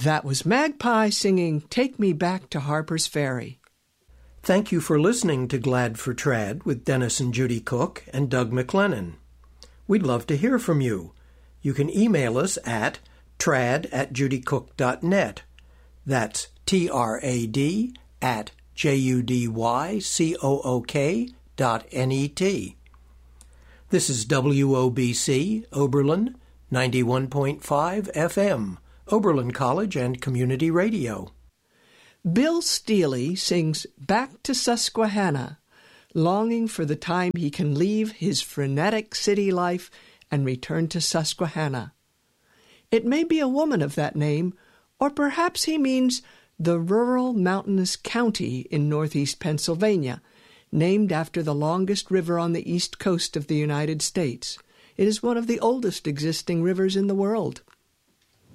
That was Magpie singing Take Me Back to Harper's Ferry. Thank you for listening to Glad for Trad with Dennis and Judy Cook and Doug McLennan. We'd love to hear from you. You can email us at trad@judycook.net. That's trad@judycook.net. This is WOBC, Oberlin, 91.5 FM, Oberlin College and Community Radio. Bill Steely sings Back to Susquehanna, longing for the time he can leave his frenetic city life and return to Susquehanna. It may be a woman of that name, or perhaps he means the rural mountainous county in northeast Pennsylvania, named after the longest river on the east coast of the United States. It is one of the oldest existing rivers in the world.